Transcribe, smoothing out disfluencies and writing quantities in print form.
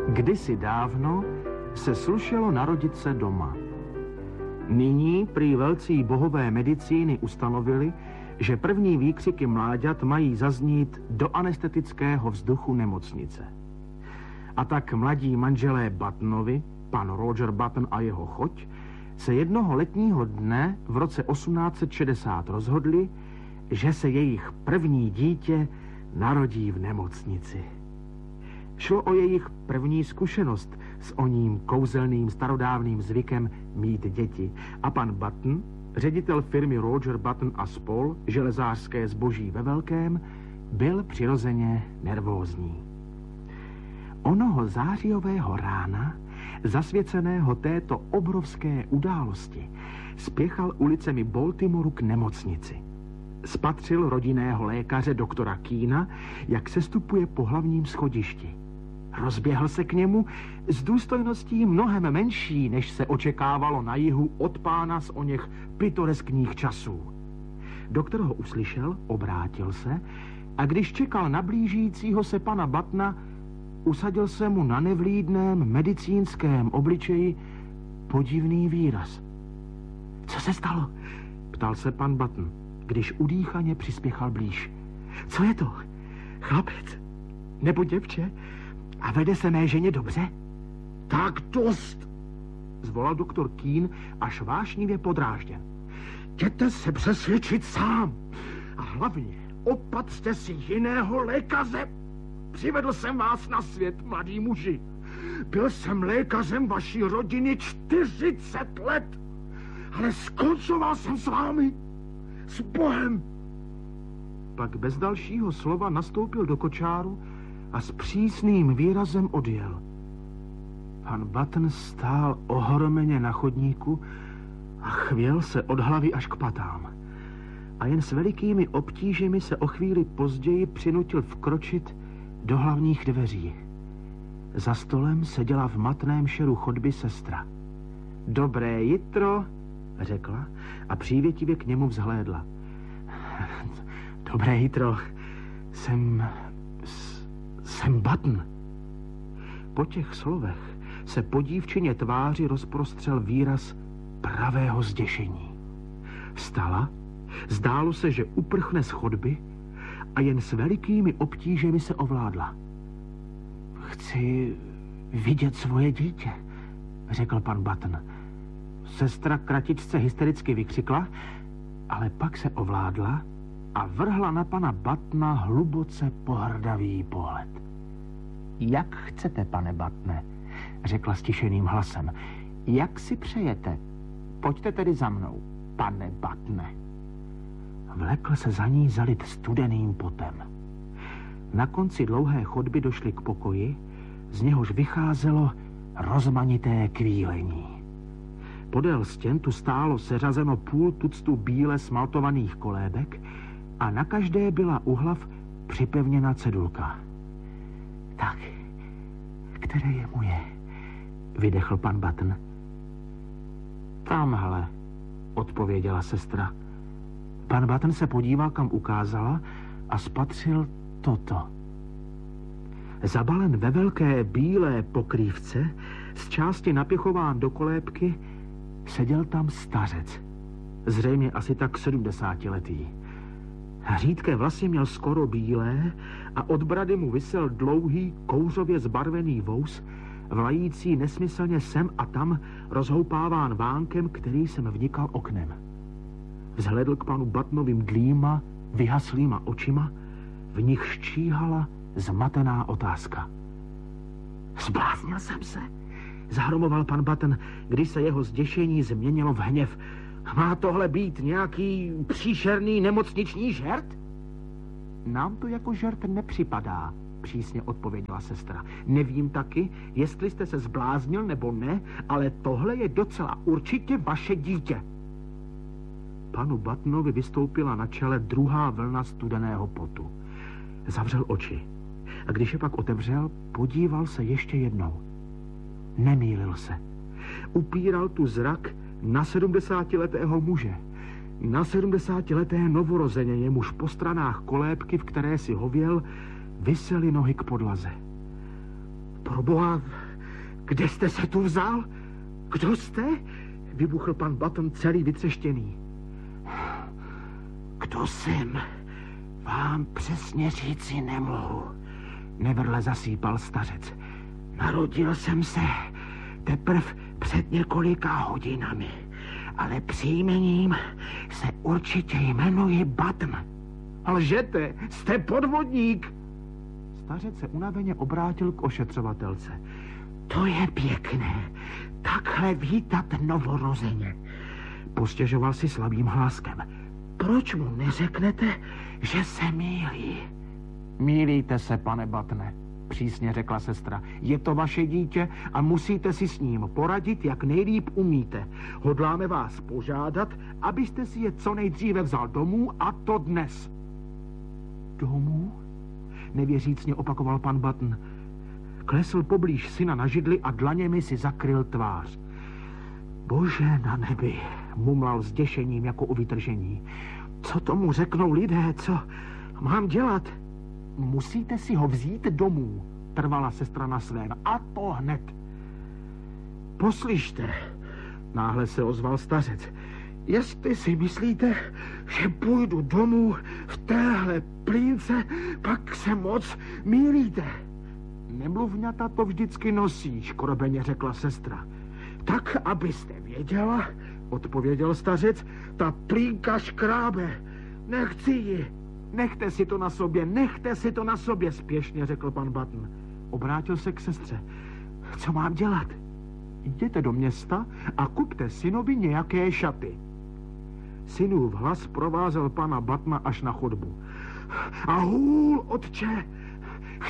Kdysi dávno se slušelo narodit se doma. Nyní prý velcí bohové medicíny ustanovili, že první výkřiky mláďat mají zaznít do anestetického vzduchu nemocnice. A tak mladí manželé Buttonovi, pan Roger Button a jeho choť, se jednoho letního dne v roce 1860 rozhodli, že se jejich první dítě narodí v nemocnici. Šlo o jejich první zkušenost s oním kouzelným starodávným zvykem mít děti. A pan Button, ředitel firmy Roger Button a spol, železářské zboží ve velkém, byl přirozeně nervózní. Onoho zářijového rána, zasvěceného této obrovské události, spěchal ulicemi Baltimoru k nemocnici. Spatřil rodinného lékaře doktora Keena, jak sestupuje po hlavním schodišti. Rozběhl se k němu s důstojností mnohem menší, než se očekávalo na jihu od pána z oněch pitoreskních časů. Doktor ho uslyšel, obrátil se a když čekal na blížícího se pana Buttona, usadil se mu na nevlídném medicínském obličeji podivný výraz. Co se stalo? Ptal se pan Button, když udýchaně přispěchal blíž. Co je to? Chlapec? Nebo děvče? A vede se mé ženě dobře? Tak dost, zvolal doktor Keen až vášnivě podrážděn. Jděte se přesvědčit sám. A hlavně opatřte si jiného lékaře. Přivedl jsem vás na svět, mladí muži. Byl jsem lékařem vaší rodiny 40 let. Ale skoncoval jsem s vámi. S Bohem. Pak bez dalšího slova nastoupil do kočáru a s přísným výrazem odjel. Pan Button stál ohromeně na chodníku a chvěl se od hlavy až k patám. A jen s velikými obtížemi se o chvíli později přinutil vkročit do hlavních dveří. Za stolem seděla v matném šeru chodby sestra. Dobré jitro, řekla a přívětivě k němu vzhlédla. Dobré jitro, jsem Button. Po těch slovech se po dívčině tváři rozprostřel výraz pravého zděšení. Vstala, zdálo se, že uprchne z chodby a jen s velikými obtížemi se ovládla. Chci vidět svoje dítě, řekl pan Button. Sestra kratičce hystericky vykřikla, ale pak se ovládla a vrhla na pana Buttona hluboce pohrdavý pohled. Jak chcete, pane Buttone, řekla stišeným hlasem. Jak si přejete? Pojďte tedy za mnou, pane Buttone. Vlekl se za ní zalit studeným potem. Na konci dlouhé chodby došli k pokoji, z něhož vycházelo rozmanité kvílení. Podél stěn tu stálo seřazeno půl tuctu bíle smaltovaných kolébek a na každé byla u hlav připevněna cedulka. Tak, které je moje? Vydechl pan Button. Tamhle, odpověděla sestra. Pan Button se podíval, kam ukázala a spatřil toto. Zabalen ve velké bílé pokrývce, z části napěchován do kolébky, seděl tam stařec. Zřejmě asi tak 70letý. Řídké vlasy měl skoro bílé a od brady mu visel dlouhý, kouřově zbarvený vous, vlající nesmyslně sem a tam, rozhoupáván vánkem, který jsem vnikal oknem. Vzhledl k panu Buttonovým dlýma, vyhaslýma očima, v nich ščíhala zmatená otázka. Zbláznil jsem se, zahromoval pan Button, když se jeho zděšení změnilo v hněv. Má tohle být nějaký příšerný nemocniční žert? Nám to jako žert nepřipadá, přísně odpověděla sestra. Nevím taky, jestli jste se zbláznil nebo ne, ale tohle je docela určitě vaše dítě. Panu Buttonovi vystoupila na čele druhá vlna studeného potu. Zavřel oči a když je pak otevřel, podíval se ještě jednou. Nemýlil se. Upíral tu zrak na 70letého muže. Na 70leté novorozeně, jemuž po stranách kolébky, v které si hověl, visely nohy k podlaze. Proboha, kde jste se tu vzal? Kdo jste? Vybuchl pan Button celý vytřeštěný. Kdo jsem? Vám přesně říci nemohu. Nevrle zasýpal stařec. Narodil jsem se teprv před několika hodinami, ale příjmením se určitě jmenuji Button. Lžete, jste podvodník. Stařec se unaveně obrátil k ošetřovatelce. To je pěkné, takhle vítat novorozeně. Postěžoval si slabým hláskem. Proč mu neřeknete, že se mýlí? Mýlíte se, pane Buttone, přísně řekla sestra. Je to vaše dítě a musíte si s ním poradit, jak nejlíp umíte. Hodláme vás požádat, abyste si je co nejdříve vzal domů, a to dnes. Domů? Nevěřícně opakoval pan Button. Klesl poblíž syna na židli a dlaněmi si zakryl tvář. Bože na nebi, mumlal s děšením jako u vytržení. Co tomu řeknou lidé, co mám dělat? Musíte si ho vzít domů, trvala sestra na svém, a to hned. Poslyšte, náhle se ozval stařec. Jestli si myslíte, že půjdu domů v téhle plínce, pak se moc mýlíte. Nemluvňata to vždycky nosí, škrobeně řekla sestra. Tak, abyste věděla, odpověděl stařec, ta plínka škrábe. Nechci ji. Nechte si to na sobě, spěšně řekl pan Button. Obrátil se k sestře. Co mám dělat? Jděte do města a kupte synovi nějaké šaty. Synův hlas provázel pana Buttona až na chodbu. A hůl, otče,